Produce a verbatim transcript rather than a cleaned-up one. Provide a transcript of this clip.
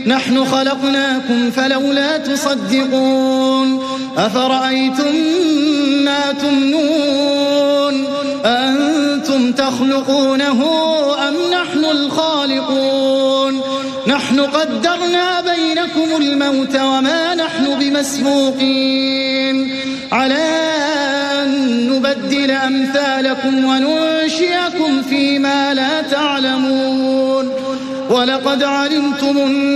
نحن خلقناكم فلولا تصدقون أفرأيتم ما تمنون أأنتم تخلقونه أم نحن الخالقون نحن قدرنا بينكم الموت وما نحن بمسبوقين على أن نبدل أمثالكم وننشئكم فيما لا تعلمون ولقد علمتم